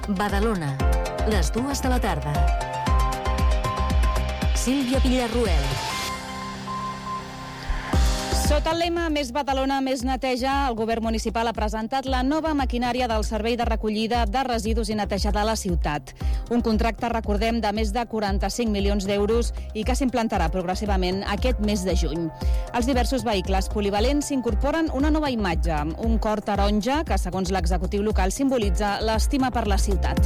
Badalona, les 2 de la tarda. Sílvia Villarroel. Sota el lema Més Badalona, més neteja, el govern municipal ha presentat la nova maquinària del servei de recollida de residus i netejada a la ciutat. Un contracte, recordem, de més de 45 milions d'euros i que s'implantarà progressivament aquest mes de juny. Els diversos vehicles polivalents incorporen una nova imatge, un cor taronja que, segons l'executiu local, simbolitza l'estima per la ciutat.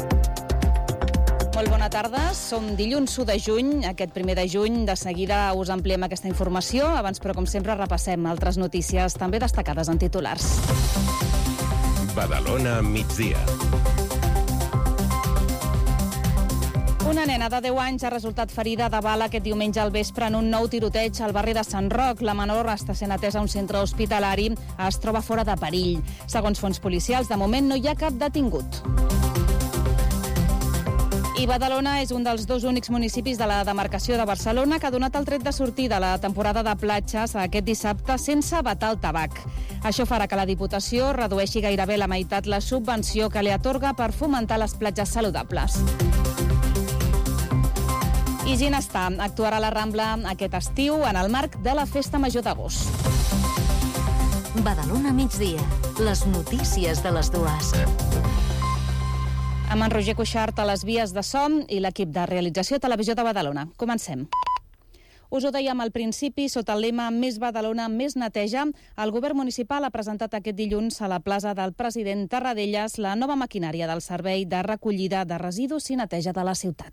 Molt bona tarda, som dilluns 1 de juny, aquest 1 de juny. De seguida us ampliem aquesta informació. Abans, però, com sempre, repassem altres notícies també destacades en titulars. Badalona migdia. Una nena de 10 anys ha resultat ferida de bala aquest diumenge al vespre en un nou tiroteig al barri de Sant Roc. La menor està sent atesa a un centre hospitalari, es troba fora de perill. Segons fonts policials, de moment no hi ha cap detingut. I Badalona és un dels 2 únics municipis de la demarcació de Barcelona que ha donat el tret de sortir de la temporada de platges aquest dissabte sense vetar el tabac. Això farà que la Diputació redueixi gairebé la meitat la subvenció que li atorga per fomentar les platges saludables. I Ginestar actuarà a la Rambla aquest estiu en el marc de la Festa Major d'agost. Badalona migdia, les notícies de les 2. Amb en Roger Cuixart a les vies de so i l'equip de realització Televisió de Badalona. Comencem. Us ho dèiem al principi, sota el lema Més Badalona, més neteja, el govern municipal ha presentat aquest dilluns a la plaça del president Tarradellas la nova maquinària del servei de recollida de residus i neteja de la ciutat.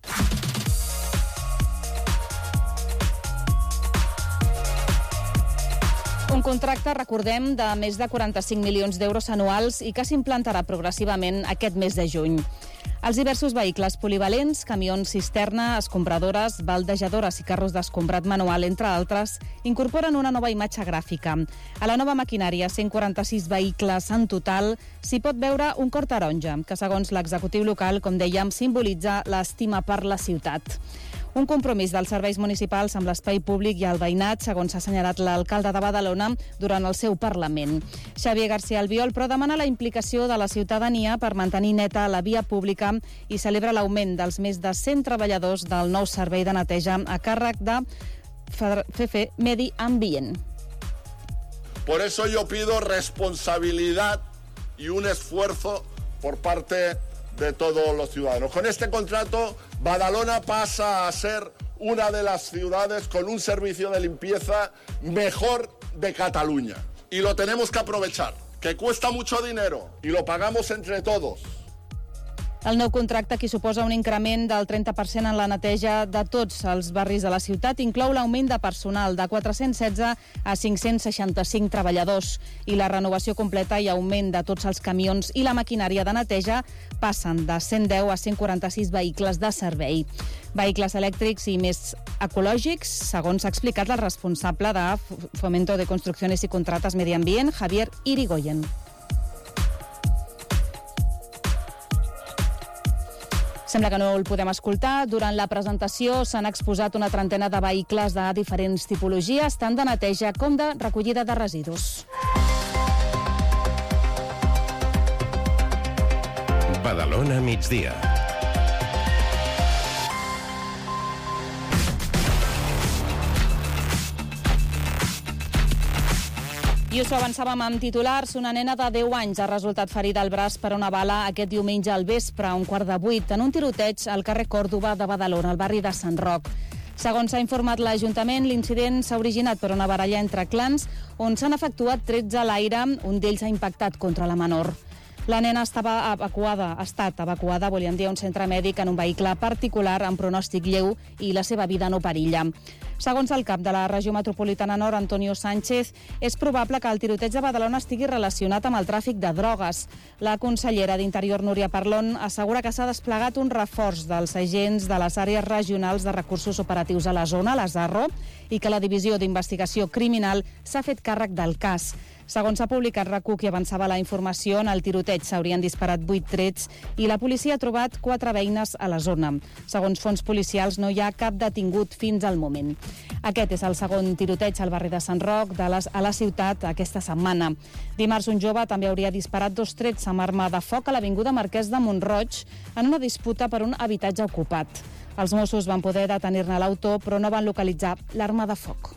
Un contracte, recordem, de més de 45 milions d'euros anuals i que s'implantarà progressivament aquest mes de juny. Els diversos vehicles polivalents, camions cisterna, escombradores, baldejadores i carros d'escombrat manual, entre altres, incorporen una nova imatge gràfica. A la nova maquinària, 146 vehicles en total, s'hi pot veure un cor taronja, que segons l'executiu local, com dèiem, simbolitza l'estima per la ciutat. Un compromís dels serveis municipals amb l'espai públic i el veïnat, segons s'ha assenyalat l'alcalde de Badalona durant el seu Parlament. Xavier García Albiol, però, demana la implicació de la ciutadania per mantenir neta la via pública i celebra l'augment dels més de 100 treballadors del nou servei de neteja a càrrec de FF Medi Ambient. Por eso yo pido responsabilidad y un esfuerzo por parte de todos los ciudadanos. Con este contrato, Badalona pasa a ser una de las ciudades con un servicio de limpieza mejor de Cataluña. Y lo tenemos que aprovechar, que cuesta mucho dinero y lo pagamos entre todos. El nou contracte, que suposa un increment del 30% en la neteja de tots els barris de la ciutat, inclou l'augment de personal de 416 a 565 treballadors i la renovació completa i augment de tots els camions i la maquinària de neteja passen de 110 a 146 vehicles de servei. Vehicles elèctrics i més ecològics, segons ha explicat el responsable de Fomento de Construcciones y Contratas Medi Ambient, Javier Irigoyen. Sembla que no el podem escoltar. Durant la presentació s'han exposat una trentena de vehicles de diferents tipologies, tant de neteja com de recollida de residus. Badalona migdia. I us ho avançàvem amb titulars. Una nena de 10 anys ha resultat ferida al braç per una bala aquest diumenge al vespre, a 7:15, en un tiroteig al carrer Còrdova de Badalona, al barri de Sant Roc. Segons s'ha informat l'Ajuntament, l'incident s'ha originat per una baralla entre clans on s'han efectuat trets a l'aire, un d'ells ha impactat contra la menor. La nena ha estat evacuada, volíem dir, a un centre mèdic en un vehicle particular amb pronòstic lleu i la seva vida no perilla. Segons el cap de la regió metropolitana nord, Antonio Sánchez, és probable que el tiroteig de Badalona estigui relacionat amb el tràfic de drogues. La consellera d'Interior, Núria Parlon, assegura que s'ha desplegat un reforç dels agents de les àrees regionals de recursos operatius a la zona, les ARRO, i que la Divisió d'Investigació Criminal s'ha fet càrrec del cas. Segons s'ha publicat RAC1, que avançava la informació, en el tiroteig s'haurien disparat 8 trets i la policia ha trobat 4 veïnes a la zona. Segons fonts policials, no hi ha cap detingut fins al moment. Aquest és el segon tiroteig al barri de Sant Roc a la ciutat aquesta setmana. Dimarts, un jove també hauria disparat 2 trets amb arma de foc a l'avinguda Marquès de Mont-roig en una disputa per un habitatge ocupat. Els Mossos van poder detenir-ne l'autor, però no van localitzar l'arma de foc.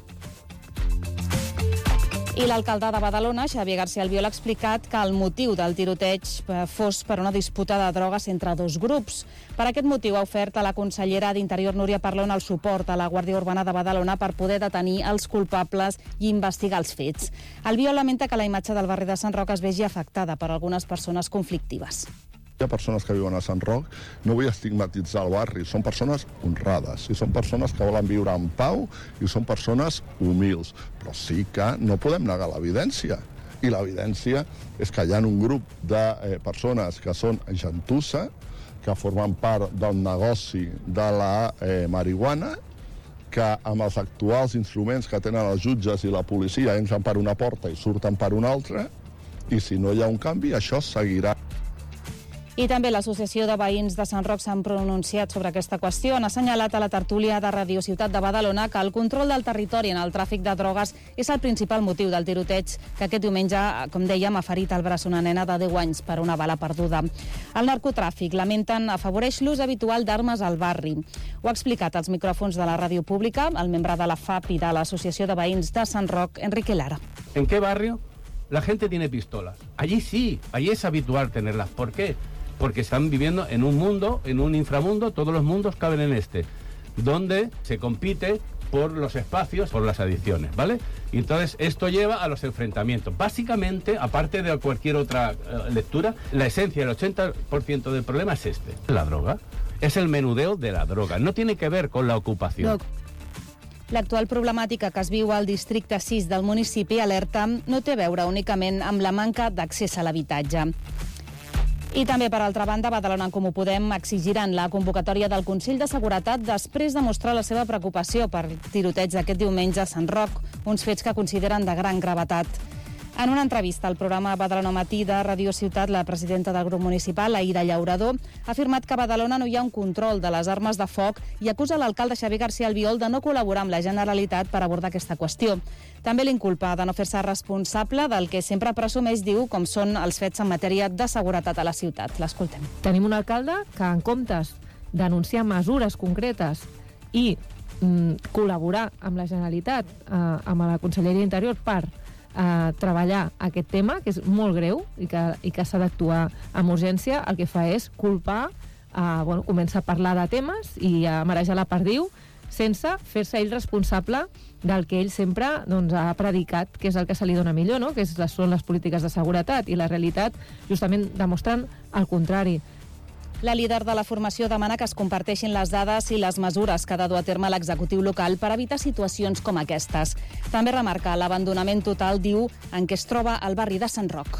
I l'alcalde de Badalona, Xavier García Albiol, ha explicat que el motiu del tiroteig fos per una disputa de drogues entre dos grups. Per aquest motiu ha ofert a la consellera d'Interior, Núria Parlon, el suport a la Guàrdia Urbana de Badalona per poder detenir els culpables i investigar els fets. Albiol lamenta que la imatge del barri de Sant Roc es vegi afectada per algunes persones conflictives. Hi ha persones que viuen a Sant Roc, no vull estigmatitzar el barri, són persones honrades, i són persones que volen viure en pau i són persones humils, però sí que no podem negar l'evidència. I l'evidència és que hi ha un grup de persones que són gentussa, que formen part del negoci de la marihuana, que amb els actuals instruments que tenen els jutges i la policia entren per una porta i surten per una altra, i si no hi ha un canvi, això seguirà. I també l'Associació de Veïns de Sant Roc s'han pronunciat sobre aquesta qüestió. Han assenyalat a la tertúlia de Radio Ciutat de Badalona que el control del territori en el tràfic de drogues és el principal motiu del tiroteig que aquest diumenge, com dèiem, ha ferit al braç una nena de 10 anys per una bala perduda. El narcotràfic, lamenten, afavoreix l'ús habitual d'armes al barri. Ho ha explicat als micròfons de la ràdio pública el membre de la FAP i de l'Associació de Veïns de Sant Roc, Enrique Lara. ¿En qué barrio la gente tiene pistolas? Allí sí, allí es habitual tenerlas. ¿Por qué? Porque están viviendo en un mundo, en un inframundo, todos los mundos caben en este, donde se compite por los espacios, por las adicciones, ¿vale? Y entonces esto lleva a los enfrentamientos. Básicamente, aparte de cualquier otra lectura, la esencia, el 80% del problema es la droga. Es el menudeo de la droga, no tiene que ver con la ocupación. L'actual problemàtica que es viu al districte 6 del municipi, alerta, no té a veure únicament amb la manca d'accés a l'habitatge. I també, per altra banda, Badalona en Comú Podem exigiran la convocatòria del Consell de Seguretat després de mostrar la seva preocupació per tiroteig d'aquest diumenge a Sant Roc, uns fets que consideren de gran gravetat. En una entrevista al programa Badalona Matí de Radio Ciutat, la presidenta del grup municipal, Aïda Llaurador, ha afirmat que a Badalona no hi ha un control de les armes de foc i acusa l'alcalde Xavier García Albiol de no col·laborar amb la Generalitat per abordar aquesta qüestió. També l'inculpa de no fer-se responsable del que sempre presumeix, diu, com són els fets en matèria de seguretat a la ciutat. L'escoltem. Tenim un alcalde que, en comptes d'anunciar mesures concretes i col·laborar amb la Generalitat, amb la Conselleria d'Interior per treballar aquest tema, que és molt greu i que s'ha d'actuar amb urgència, el que fa és culpar, comença a parlar de temes i a marejar la perdiu sense fer-se ell responsable del que ell sempre ha predicat, que és el que se li dona millor, no? Que són les polítiques de seguretat, i la realitat justament demostren el contrari. La líder de la formació demana que es comparteixin les dades i les mesures que ha de dur a terme l'executiu local per evitar situacions com aquestes. També remarca l'abandonament total, diu, en què es troba el barri de Sant Roc.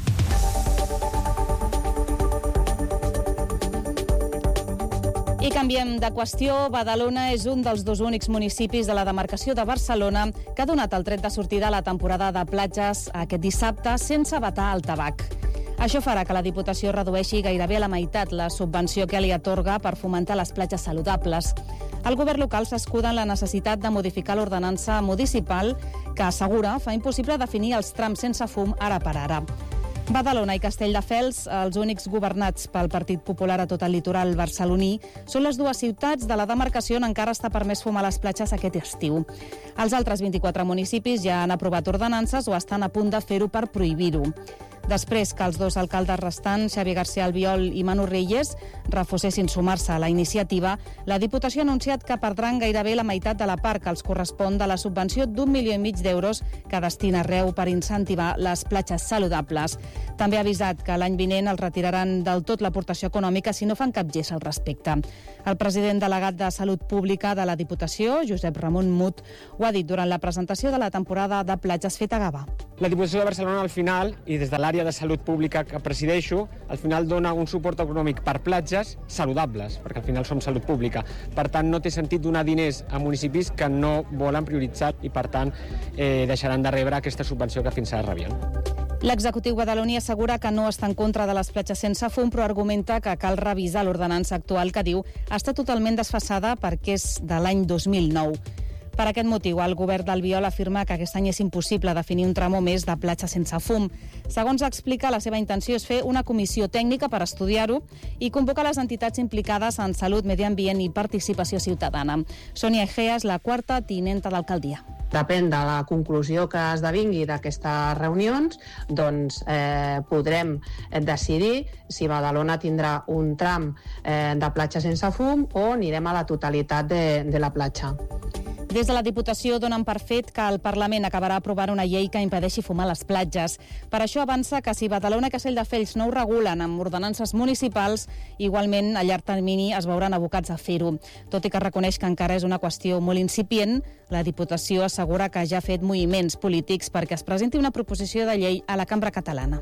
I canviem de qüestió. Badalona és un dels 2 únics municipis de la demarcació de Barcelona que ha donat el tret de sortida a la temporada de platges aquest dissabte sense vetar el tabac. Això farà que la Diputació redueixi gairebé a la meitat la subvenció que li atorga per fomentar les platges saludables. El govern local s'escuda en la necessitat de modificar l'ordenança municipal que, assegura, fa impossible definir els trams sense fum ara per ara. Badalona i Castelldefels, els únics governats pel Partit Popular a tot el litoral barceloní, són les 2 ciutats de la demarcació on encara està permès fumar a les platges aquest estiu. Els altres 24 municipis ja han aprovat ordenances o estan a punt de fer-ho per prohibir-ho. Després que els 2 alcaldes restants, Xavier García Albiol i Manu Reyes, refusessin sumar-se a la iniciativa, la Diputació ha anunciat que perdran gairebé la meitat de la part que els correspon de la subvenció d'1,5 milió d'euros que destina Reu per incentivar les platges saludables. També ha avisat que l'any vinent els retiraran del tot l'aportació econòmica si no fan cap gest al respecte. El president delegat de Salut Pública de la Diputació, Josep Ramon Mut, ho ha dit durant la presentació de la temporada de platges feta a Gavà. La Diputació de Barcelona, al final, i des de l'àrea l'àrea de salut pública que presideixo, al final dona un suport econòmic per platges saludables, perquè al final som salut pública. Per tant, no té sentit donar diners a municipis que no volen prioritzar i, per tant, deixaran de rebre aquesta subvenció que fins ara rebien. L'executiu badaloní assegura que no està en contra de les platges sense fum, però argumenta que cal revisar l'ordenança actual que diu està totalment desfasada perquè és de l'any 2009. Per aquest motiu, el govern d'Albiol afirma que aquest any és impossible definir un tramo més de platja sense fum. Segons explica, la seva intenció és fer una comissió tècnica per estudiar-ho i convocar les entitats implicades en salut, medi ambient i participació ciutadana. Sònia Egea és la quarta tinenta d'alcaldia. Depèn de la conclusió que esdevingui d'aquestes reunions, doncs podrem decidir si Badalona tindrà un tram de platja sense fum o anirem a la totalitat de la platja. Des de la Diputació donen per fet que el Parlament acabarà aprovant una llei que impedeixi fumar a les platges. Per això avança que si Badalona i Castelldefels no ho regulen amb ordenances municipals, igualment a llarg termini es veuran abocats a fer-ho. Tot i que reconeix que encara és una qüestió molt incipient, la Diputació assegura que ja ha fet moviments polítics perquè es presenti una proposició de llei a la Cambra Catalana.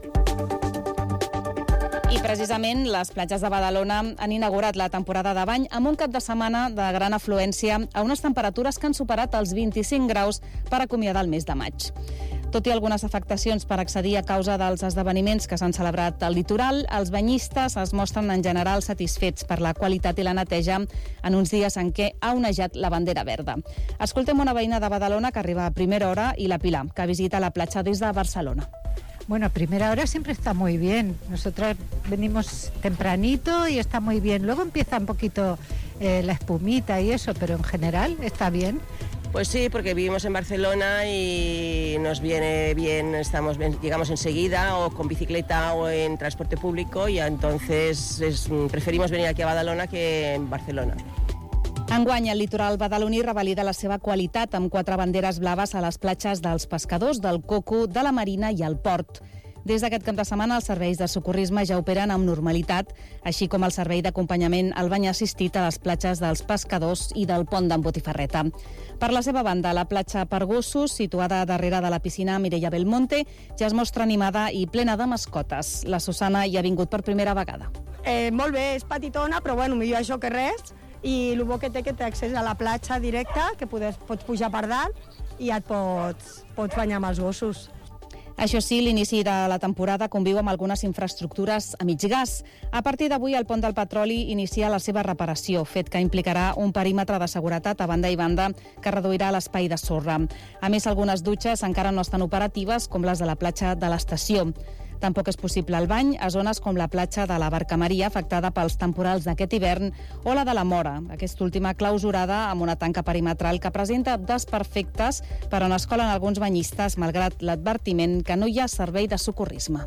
I precisament les platges de Badalona han inaugurat la temporada de bany amb un cap de setmana de gran afluència a unes temperatures que han superat els 25 graus per acomiadar el mes de maig. Tot i algunes afectacions per accedir a causa dels esdeveniments que s'han celebrat al litoral, els banyistes es mostren en general satisfets per la qualitat i la neteja en uns dies en què ha onejat la bandera verda. Escoltem una veïna de Badalona que arriba a primera hora i la Pilar, que visita la platja des de Barcelona. Bueno, a primera hora siempre está muy bien. Nosotros venimos tempranito y está muy bien. Luego empieza un poquito la espumita y eso, pero en general está bien. Pues sí, porque vivimos en Barcelona y nos viene bien, llegamos enseguida o con bicicleta o en transporte público y entonces preferimos venir aquí a Badalona que en Barcelona. Enguany, el litoral badaloní revalida la seva qualitat amb 4 banderes blaves a les platges dels pescadors, del Coco, de la Marina i el Port. Des d'aquest cap de setmana, els serveis de socorrisme ja operen amb normalitat, així com el servei d'acompanyament al bany assistit a les platges dels pescadors i del pont d'en Botifarreta. Per la seva banda, la platja per gossos, situada darrere de la piscina Mireia Belmonte, ja es mostra animada i plena de mascotes. La Susana hi ha vingut per primera vegada. Molt bé, és petitona, però bueno, millor això que res. I el bo que té accés a la platja directa, que pots pujar per dalt i et pots banyar amb els gossos. Això sí, l'inici de la temporada conviu amb algunes infraestructures a mig gas. A partir d'avui, el pont del Petroli inicia la seva reparació, fet que implicarà un perímetre de seguretat a banda i banda que reduirà l'espai de sorra. A més, algunes dutxes encara no estan operatives, com les de la platja de l'estació. Tampoc és possible el bany a zones com la platja de la Barca Maria, afectada pels temporals d'aquest hivern, o la de la Mora, aquesta última clausurada amb una tanca perimetral que presenta desperfectes, però on es colen alguns banyistes, malgrat l'advertiment que no hi ha servei de socorrisme.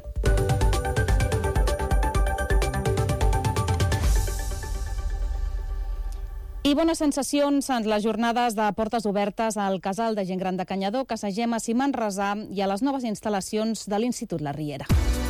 I bones sensacions en les jornades de portes obertes al Casal de Gent Gran de Canyadó, Casagemes i Manresà i a les noves instal·lacions de l'Institut La Riera.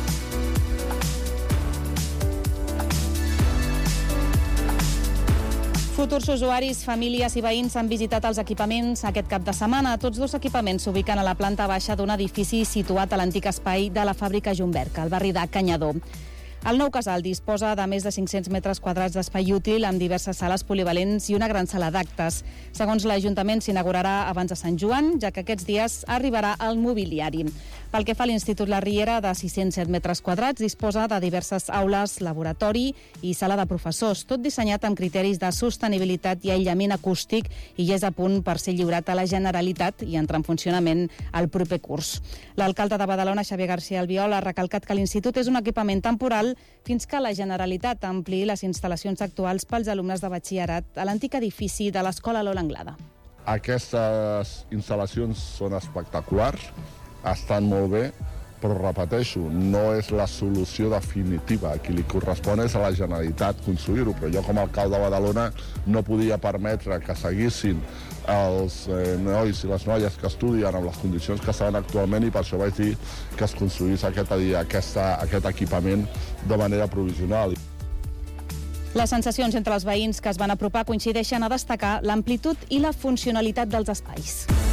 Futurs usuaris, famílies i veïns han visitat els equipaments aquest cap de setmana. Tots dos equipaments s'ubiquen a la planta baixa d'un edifici situat a l'antic espai de la fàbrica Jumberca, al barri de Canyadó. El nou casal disposa de més de 500 metres quadrats d'espai útil amb diverses sales polivalents i una gran sala d'actes. Segons l'Ajuntament, s'inaugurarà abans de Sant Joan, ja que aquests dies arribarà el mobiliari. Pel que fa a l'Institut La Riera, de 607 metres quadrats, disposa de diverses aules, laboratori i sala de professors, tot dissenyat amb criteris de sostenibilitat i aïllament acústic i ja és a punt per ser lliurat a la Generalitat i entrar en funcionament el proper curs. L'alcalde de Badalona, Xavier García Albiol, ha recalcat que l'Institut és un equipament temporal fins que la Generalitat ampliï les instal·lacions actuals pels alumnes de batxillerat a l'antic edifici de l'Escola Lola Anglada. Aquestes instal·lacions són espectaculars, estan molt bé, però repeteixo, no és la solució definitiva. A qui li correspon és a la Generalitat construir-ho, però jo com a alcalde de Badalona no podia permetre que seguissin els nois i les noies que estudien amb les condicions que estaven actualment i per això vaig dir que es construís aquest equipament de manera provisional. Les sensacions entre els veïns que es van apropar coincideixen a destacar l'amplitud i la funcionalitat dels espais.